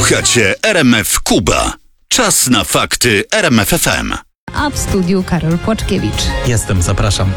Słuchacie RMF Kuba. Czas na fakty RMF FM. A w studiu Karol Płaczkiewicz. Jestem, zapraszam.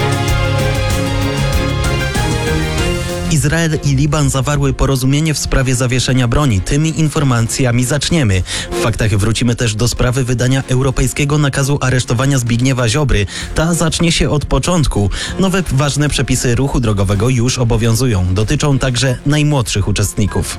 Izrael i Liban zawarły porozumienie w sprawie zawieszenia broni. Tymi informacjami zaczniemy. W faktach wrócimy też do sprawy wydania europejskiego nakazu aresztowania Zbigniewa Ziobry. Ta zacznie się od początku. Nowe ważne przepisy ruchu drogowego już obowiązują. Dotyczą także najmłodszych uczestników.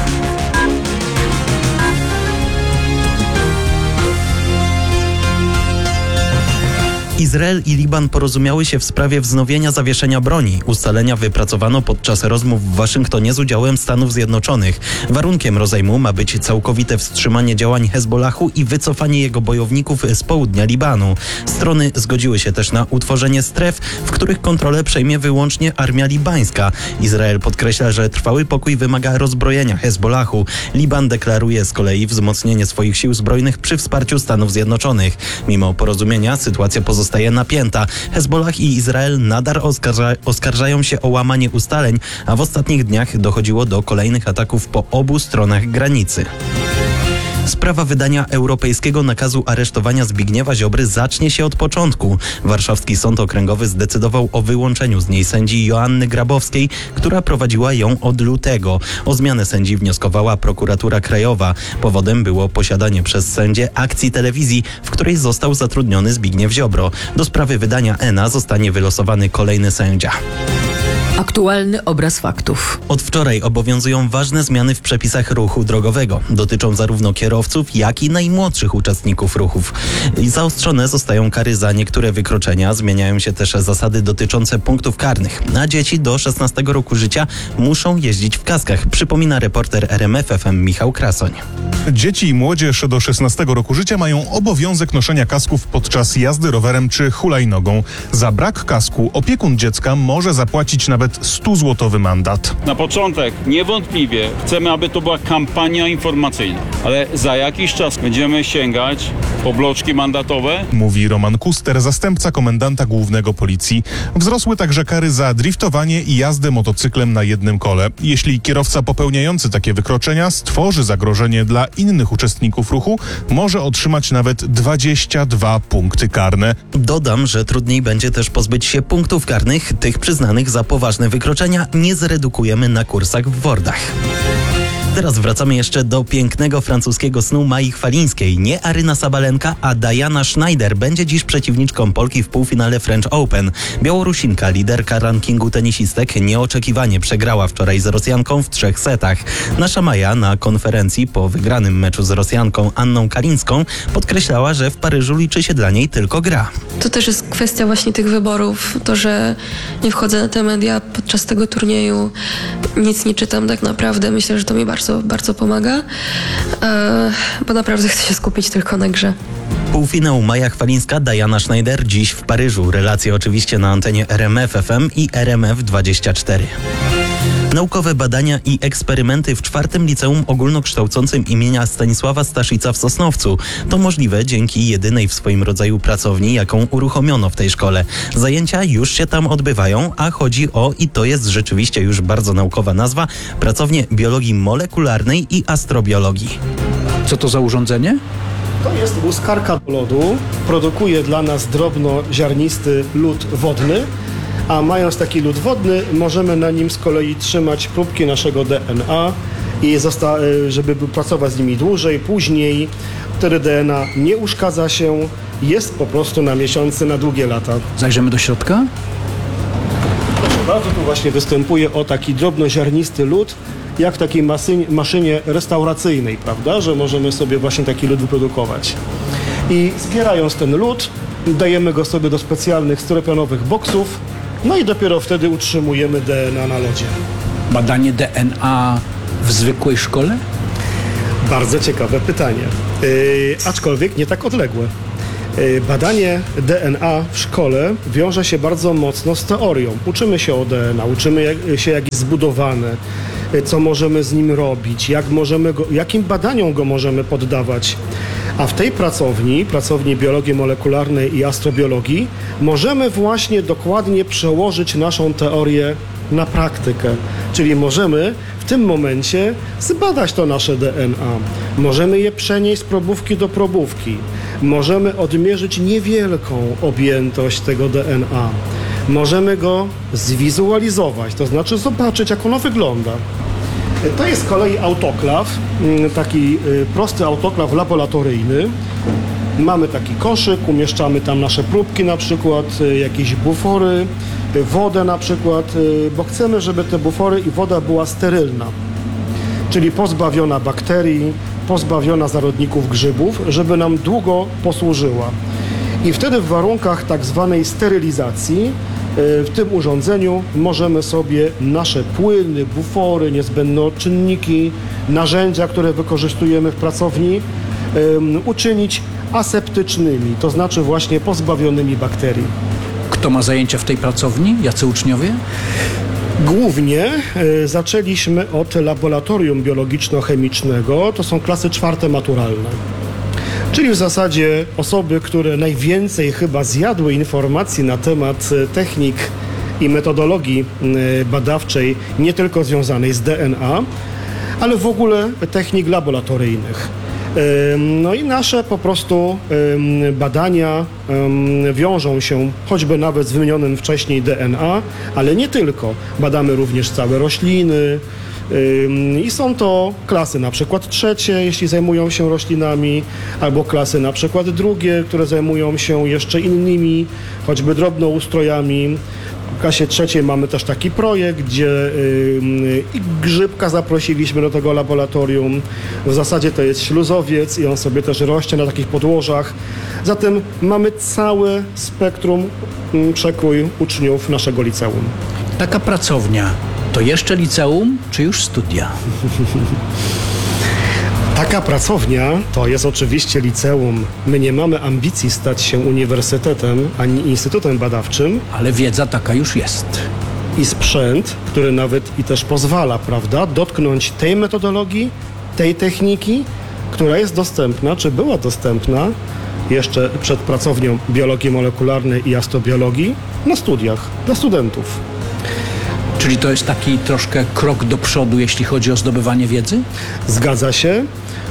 Izrael i Liban porozumiały się w sprawie wznowienia zawieszenia broni. Ustalenia wypracowano podczas rozmów w Waszyngtonie z udziałem Stanów Zjednoczonych. Warunkiem rozejmu ma być całkowite wstrzymanie działań Hezbollahu i wycofanie jego bojowników z południa Libanu. Strony zgodziły się też na utworzenie stref, w których kontrolę przejmie wyłącznie armia libańska. Izrael podkreśla, że trwały pokój wymaga rozbrojenia Hezbollahu. Liban deklaruje z kolei wzmocnienie swoich sił zbrojnych przy wsparciu Stanów Zjednoczonych. Mimo porozumienia sytuacja pozostaje napięta. Hezbollah i Izrael nadal oskarżają się o łamanie ustaleń, a w ostatnich dniach dochodziło do kolejnych ataków po obu stronach granicy. Sprawa wydania europejskiego nakazu aresztowania Zbigniewa Ziobry zacznie się od początku. Warszawski Sąd Okręgowy zdecydował o wyłączeniu z niej sędzi Joanny Grabowskiej, która prowadziła ją od lutego. O zmianę sędzi wnioskowała prokuratura krajowa. Powodem było posiadanie przez sędzię akcji telewizji, w której został zatrudniony Zbigniew Ziobro. Do sprawy wydania ENA zostanie wylosowany kolejny sędzia. Aktualny obraz faktów. Od wczoraj obowiązują ważne zmiany w przepisach ruchu drogowego. Dotyczą zarówno kierowców, jak i najmłodszych uczestników ruchów. Zaostrzone zostają kary za niektóre wykroczenia. Zmieniają się też zasady dotyczące punktów karnych. A dzieci do 16 roku życia muszą jeździć w kaskach. Przypomina reporter RMF FM Michał Krasoń. Dzieci i młodzież do 16 roku życia mają obowiązek noszenia kasków podczas jazdy rowerem czy hulajnogą. Za brak kasku opiekun dziecka może zapłacić nawet 100-złotowy mandat. Na początek niewątpliwie chcemy, aby to była kampania informacyjna, ale za jakiś czas będziemy sięgać po bloczki mandatowe. Mówi Roman Kuster, zastępca komendanta głównego policji. Wzrosły także kary za driftowanie i jazdę motocyklem na jednym kole. Jeśli kierowca popełniający takie wykroczenia stworzy zagrożenie dla innych uczestników ruchu, może otrzymać nawet 22 punkty karne. Dodam, że trudniej będzie też pozbyć się punktów karnych, tych przyznanych za poważne wykroczenia nie zredukujemy na kursach w Wordach. Teraz wracamy jeszcze do pięknego francuskiego snu Mai Chwalińskiej. Nie Aryna Sabalenka, a Diana Schneider będzie dziś przeciwniczką Polki w półfinale French Open. Białorusinka, liderka rankingu tenisistek, nieoczekiwanie przegrała wczoraj z Rosjanką w 3 setach. Nasza Maja na konferencji po wygranym meczu z Rosjanką Anną Kalińską podkreślała, że w Paryżu liczy się dla niej tylko gra. To też jest kwestia właśnie tych wyborów. To, że nie wchodzę na te media podczas tego turnieju, nic nie czytam tak naprawdę. Myślę, że to mi bardzo pomaga, bo naprawdę chcę się skupić tylko na grze. Półfinał Maja Chwalińska, Diana Schneider dziś w Paryżu. Relacje oczywiście na antenie RMF FM i RMF24. Naukowe badania i eksperymenty w 4. Liceum Ogólnokształcącym imienia Stanisława Staszica w Sosnowcu. To możliwe dzięki jedynej w swoim rodzaju pracowni, jaką uruchomiono w tej szkole. Zajęcia już się tam odbywają, a chodzi o, i to jest rzeczywiście już bardzo naukowa nazwa, pracownię biologii molekularnej i astrobiologii. Co to za urządzenie? To jest błyskarka do lodu. Produkuje dla nas drobnoziarnisty lód wodny. A mając taki lód wodny, możemy na nim z kolei trzymać próbki naszego DNA i żeby pracować z nimi dłużej, później. Wtedy DNA nie uszkadza się, jest po prostu na miesiące, na długie lata. Zajrzymy do środka? Proszę bardzo, tu właśnie występuje taki drobnoziarnisty lód, jak w takiej maszynie restauracyjnej, prawda, że możemy sobie właśnie taki lód wyprodukować. I zbierając ten lód, dajemy go sobie do specjalnych styropianowych boksów, no i dopiero wtedy utrzymujemy DNA na lodzie. Badanie DNA w zwykłej szkole? Bardzo ciekawe pytanie, aczkolwiek nie tak odległe. Badanie DNA w szkole wiąże się bardzo mocno z teorią. Uczymy się o DNA, uczymy się, jak jest zbudowane, co możemy z nim robić, jakim badaniom go możemy poddawać. A w tej pracowni biologii molekularnej i astrobiologii, możemy właśnie dokładnie przełożyć naszą teorię na praktykę. Czyli możemy w tym momencie zbadać to nasze DNA. Możemy je przenieść z probówki do probówki. Możemy odmierzyć niewielką objętość tego DNA. Możemy go zwizualizować, to znaczy zobaczyć, jak ono wygląda. To jest z kolei autoklaw, taki prosty autoklaw laboratoryjny. Mamy taki koszyk, umieszczamy tam nasze próbki na przykład, jakieś bufory, wodę na przykład, bo chcemy, żeby te bufory i woda była sterylna, czyli pozbawiona bakterii, pozbawiona zarodników grzybów, żeby nam długo posłużyła. I wtedy w warunkach tak zwanej sterylizacji w tym urządzeniu możemy sobie nasze płyny, bufory, niezbędne odczynniki, narzędzia, które wykorzystujemy w pracowni, uczynić aseptycznymi, to znaczy właśnie pozbawionymi bakterii. Kto ma zajęcia w tej pracowni? Jacy uczniowie? Głównie zaczęliśmy od laboratorium biologiczno-chemicznego, to są klasy 4 maturalne. Czyli w zasadzie osoby, które najwięcej chyba zjadły informacji na temat technik i metodologii badawczej, nie tylko związanej z DNA, ale w ogóle technik laboratoryjnych. No i nasze po prostu badania wiążą się choćby nawet z wymienionym wcześniej DNA, ale nie tylko. Badamy również całe rośliny i są to klasy na przykład 3, jeśli zajmują się roślinami, albo klasy na przykład 2, które zajmują się jeszcze innymi, choćby drobnoustrojami. W klasie 3 mamy też taki projekt, gdzie i grzybka zaprosiliśmy do tego laboratorium. W zasadzie to jest śluzowiec i on sobie też rośnie na takich podłożach. Zatem mamy całe spektrum, przekrój uczniów naszego liceum. Taka pracownia to jeszcze liceum, czy już studia? Taka pracownia to jest oczywiście liceum. My nie mamy ambicji stać się uniwersytetem ani instytutem badawczym. Ale wiedza taka już jest. I sprzęt, który nawet i też pozwala, prawda, dotknąć tej metodologii, tej techniki, która jest dostępna, czy była dostępna jeszcze przed pracownią biologii molekularnej i astrobiologii na studiach dla studentów. Czyli to jest taki troszkę krok do przodu, jeśli chodzi o zdobywanie wiedzy? Zgadza się.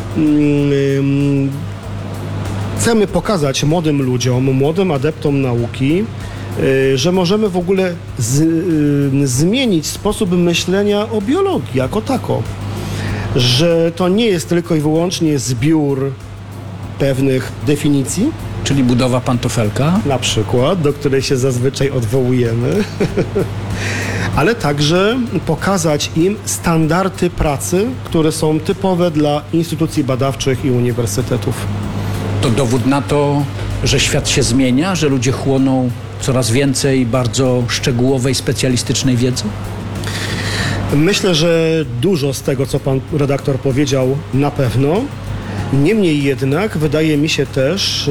Chcemy pokazać młodym ludziom, młodym adeptom nauki, że możemy w ogóle zmienić sposób myślenia o biologii jako tako. Że to nie jest tylko i wyłącznie zbiór pewnych definicji. Czyli budowa pantofelka? Na przykład, do której się zazwyczaj odwołujemy. Ale także pokazać im standardy pracy, które są typowe dla instytucji badawczych i uniwersytetów. To dowód na to, że świat się zmienia, że ludzie chłoną coraz więcej bardzo szczegółowej, specjalistycznej wiedzy? Myślę, że dużo z tego, co pan redaktor powiedział, na pewno. Niemniej jednak wydaje mi się też,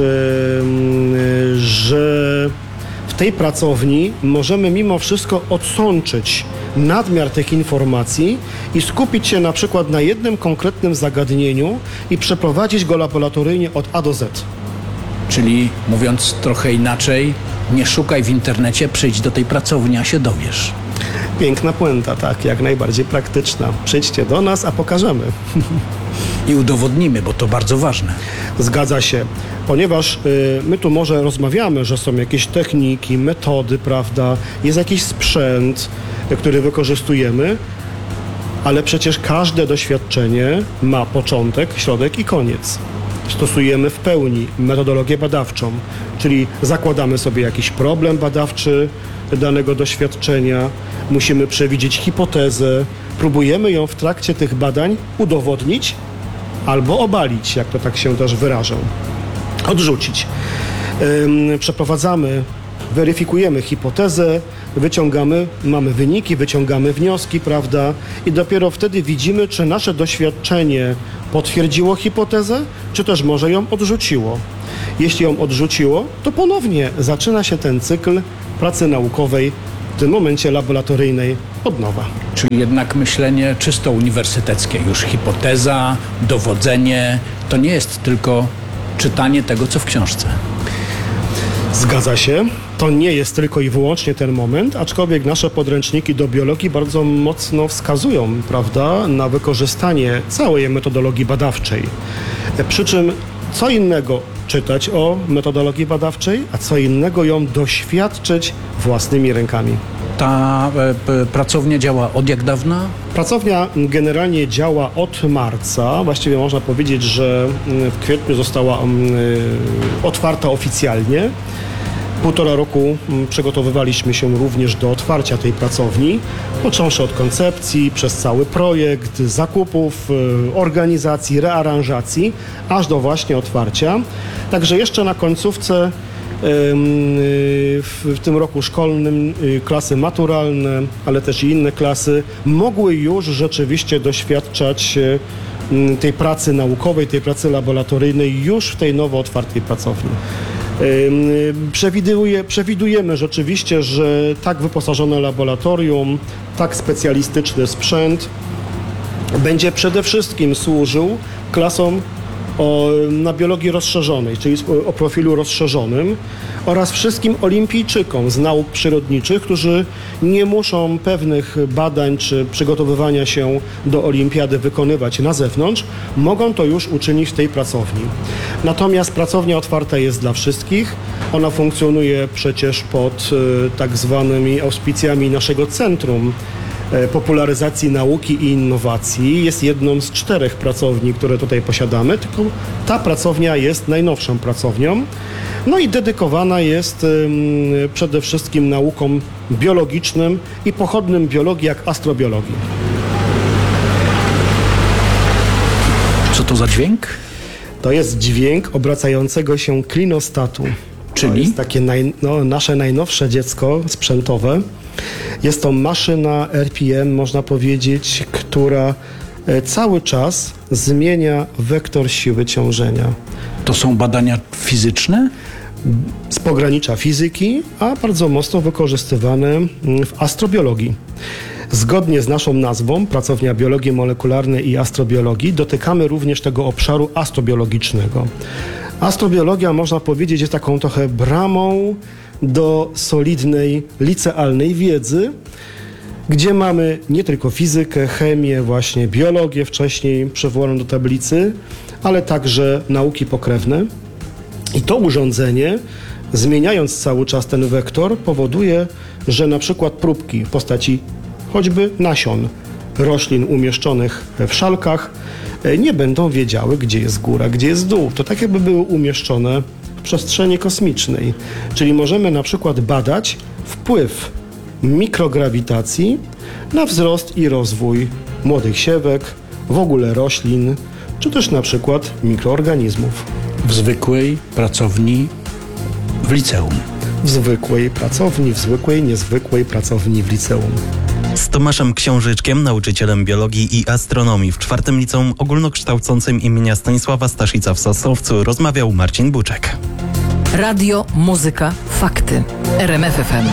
że w tej pracowni możemy mimo wszystko odsączyć nadmiar tych informacji i skupić się na przykład na jednym konkretnym zagadnieniu i przeprowadzić go laboratoryjnie od A do Z. Czyli mówiąc trochę inaczej, nie szukaj w internecie, przyjdź do tej pracowni, a się dowiesz. Piękna puenta, tak, jak najbardziej praktyczna. Przyjdźcie do nas, a pokażemy. I udowodnimy, bo to bardzo ważne. Zgadza się, ponieważ my tu może rozmawiamy, że są jakieś techniki, metody, prawda, jest jakiś sprzęt, który wykorzystujemy, ale przecież każde doświadczenie ma początek, środek i koniec. Stosujemy w pełni metodologię badawczą, czyli zakładamy sobie jakiś problem badawczy danego doświadczenia, musimy przewidzieć hipotezę, próbujemy ją w trakcie tych badań udowodnić albo obalić, jak to tak się też wyrażę, odrzucić. Przeprowadzamy, weryfikujemy hipotezę, mamy wyniki, wyciągamy wnioski, prawda? I dopiero wtedy widzimy, czy nasze doświadczenie potwierdziło hipotezę, czy też może ją odrzuciło. Jeśli ją odrzuciło, to ponownie zaczyna się ten cykl pracy naukowej, w tym momencie laboratoryjnej, od nowa. Czyli jednak myślenie czysto uniwersyteckie, już hipoteza, dowodzenie, to nie jest tylko czytanie tego, co w książce. Zgadza się. To nie jest tylko i wyłącznie ten moment, aczkolwiek nasze podręczniki do biologii bardzo mocno wskazują, prawda, na wykorzystanie całej metodologii badawczej. Przy czym co innego czytać o metodologii badawczej, a co innego ją doświadczyć własnymi rękami. Ta pracownia działa od jak dawna? Pracownia generalnie działa od marca. Właściwie można powiedzieć, że w kwietniu została otwarta oficjalnie. 1,5 roku przygotowywaliśmy się również do otwarcia tej pracowni, począwszy od koncepcji, przez cały projekt, zakupów, organizacji, rearanżacji, aż do właśnie otwarcia. Także jeszcze na końcówce w tym roku szkolnym klasy maturalne, ale też i inne klasy mogły już rzeczywiście doświadczać tej pracy naukowej, tej pracy laboratoryjnej już w tej nowo otwartej pracowni. Przewidujemy rzeczywiście, że tak wyposażone laboratorium, tak specjalistyczny sprzęt będzie przede wszystkim służył klasom na biologii rozszerzonej, czyli o profilu rozszerzonym, oraz wszystkim olimpijczykom z nauk przyrodniczych, którzy nie muszą pewnych badań czy przygotowywania się do olimpiady wykonywać na zewnątrz, mogą to już uczynić w tej pracowni. Natomiast pracownia otwarta jest dla wszystkich. Ona funkcjonuje przecież pod tak zwanymi auspicjami naszego Centrum Popularyzacji Nauki i Innowacji. Jest jedną z 4 pracowni, które tutaj posiadamy, tylko ta pracownia jest najnowszą pracownią. No i dedykowana jest przede wszystkim naukom biologicznym i pochodnym biologii, jak astrobiologii. Co to za dźwięk? To jest dźwięk obracającego się klinostatu. Czyli? To jest takie nasze najnowsze dziecko sprzętowe. Jest to maszyna RPM, można powiedzieć, która cały czas zmienia wektor siły ciążenia. To są badania fizyczne? Z pogranicza fizyki, a bardzo mocno wykorzystywane w astrobiologii. Zgodnie z naszą nazwą, Pracownia Biologii Molekularnej i Astrobiologii, dotykamy również tego obszaru astrobiologicznego. Astrobiologia, można powiedzieć, jest taką trochę bramą do solidnej, licealnej wiedzy, gdzie mamy nie tylko fizykę, chemię, właśnie biologię wcześniej przywołaną do tablicy, ale także nauki pokrewne. I to urządzenie, zmieniając cały czas ten wektor, powoduje, że na przykład próbki w postaci choćby nasion roślin umieszczonych w szalkach nie będą wiedziały, gdzie jest góra, gdzie jest dół. To tak jakby były umieszczone w przestrzeni kosmicznej. Czyli możemy na przykład badać wpływ mikrograwitacji na wzrost i rozwój młodych siewek, w ogóle roślin, czy też na przykład mikroorganizmów. W zwykłej pracowni w liceum. W zwykłej pracowni, w zwykłej, niezwykłej pracowni w liceum. Z Tomaszem Książyczkiem, nauczycielem biologii i astronomii w 4. Liceum Ogólnokształcącym imienia Stanisława Staszica w Sosnowcu rozmawiał Marcin Buczek. Radio, muzyka, fakty. RMF FM.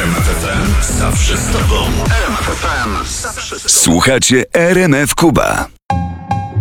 RMFFM zawsze z tobą. RMFFM zawsze z tobą. Słuchacie RMF Kuba.